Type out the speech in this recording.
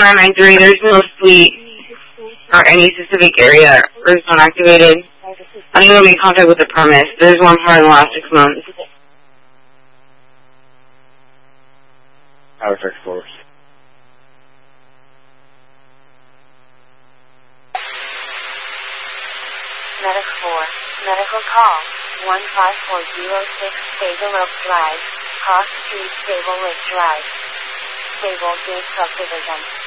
993, there's no suite or any specific area or zone activated. I need to make contact with the permit. There's one for in the last 6 months. Power check force. Medic 4, medical call, 15406 Stable Oak Drive, Cross Street, Stable Lake Drive. Stable Gate Subdivision.